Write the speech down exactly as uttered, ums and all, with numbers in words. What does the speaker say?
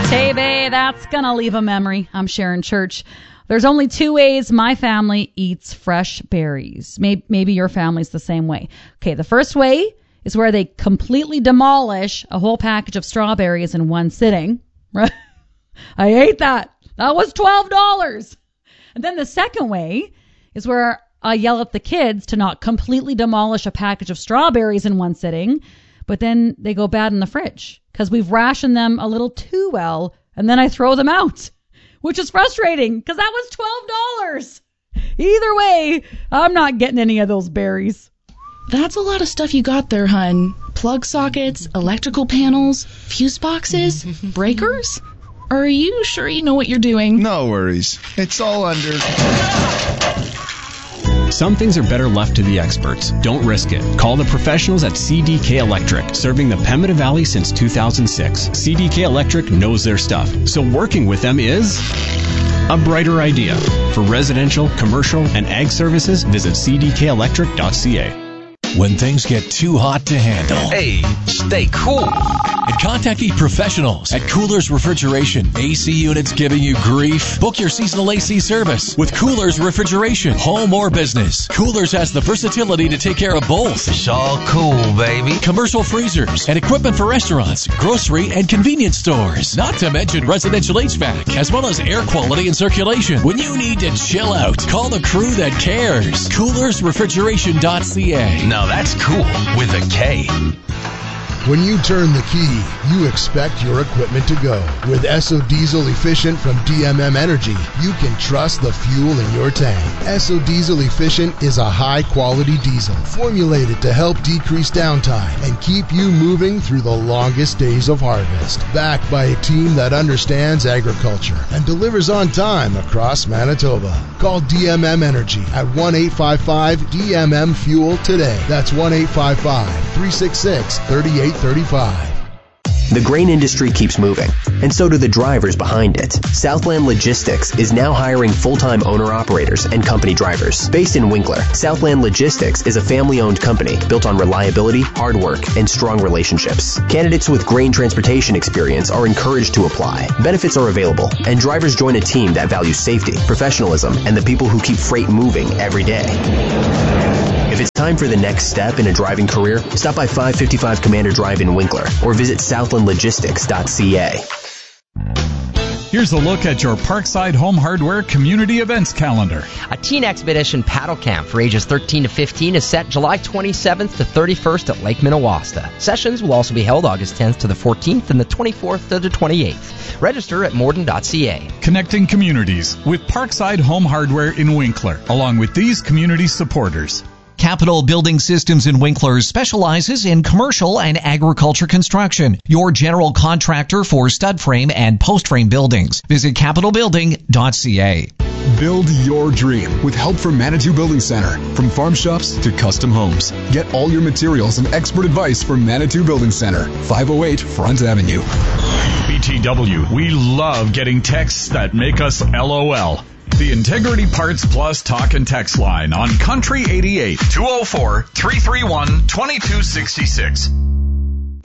Tebe, that's gonna leave a memory. I'm Sharon Church. There's only two ways my family eats fresh berries. Maybe, maybe your family's the same way. Okay, the first way is where they completely demolish a whole package of strawberries in one sitting. Right? I ate that. That was twelve dollars. And then the second way is where I yell at the kids to not completely demolish a package of strawberries in one sitting, but then they go bad in the fridge because we've rationed them a little too well, and then I throw them out, which is frustrating because that was twelve dollars. Either way, I'm not getting any of those berries. That's a lot of stuff you got there, hun. Plug sockets, electrical panels, fuse boxes, breakers. Are you sure you know what you're doing? No worries. It's all under... Some things are better left to the experts. Don't risk it. Call the professionals at C D K Electric, serving the Pembina Valley since two thousand six. C D K Electric knows their stuff, so working with them is a brighter idea. For residential, commercial, and ag services, visit c d k electric dot c a. When things get too hot to handle, hey, stay cool. And contact the professionals at Coolers Refrigeration. A C units giving you grief? Book your seasonal A C service with Coolers Refrigeration, home or business. Coolers has the versatility to take care of both. It's all cool, baby. Commercial freezers and equipment for restaurants, grocery, and convenience stores. Not to mention residential H V A C, as well as air quality and circulation. When you need to chill out, call the crew that cares. Coolers Refrigeration dot c a. Now that's cool with a K. When you turn the key, you expect your equipment to go. With Esso Diesel Efficient from D M M Energy, you can trust the fuel in your tank. Esso Diesel Efficient is a high-quality diesel formulated to help decrease downtime and keep you moving through the longest days of harvest. Backed by a team that understands agriculture and delivers on time across Manitoba. Call D M M Energy at one eight five five D M M Fuel today. That's one eight five five, three six six, three eight thirty-five. The grain industry keeps moving, and so do the drivers behind it. Southland Logistics is now hiring full-time owner-operators and company drivers. Based in Winkler, Southland Logistics is a family-owned company built on reliability, hard work, and strong relationships. Candidates with grain transportation experience are encouraged to apply. Benefits are available, and drivers join a team that values safety, professionalism, and the people who keep freight moving every day. If it's time for the next step in a driving career, stop by five fifty-five Commander Drive in Winkler or visit southland logistics dot c a. Here's a look at your Parkside Home Hardware community events calendar. A teen expedition paddle camp for ages thirteen to fifteen is set July twenty-seventh to thirty-first at Lake Minnewaska. Sessions will also be held August tenth to the fourteenth and the twenty-fourth to the twenty-eighth. Register at morden dot c a. Connecting communities with Parkside Home Hardware in Winkler, along with these community supporters. Capital Building Systems in Winkler specializes in commercial and agriculture construction. Your general contractor for stud frame and post frame buildings. Visit capital building dot c a. Build your dream with help from Manitou Building Center. From farm shops to custom homes. Get all your materials and expert advice from Manitou Building Center. five oh eight Front Avenue. B T W, we love getting texts that make us LOL. The Integrity Parts Plus talk and text line on Country eighty-eight, two oh four, three three one, two two six six.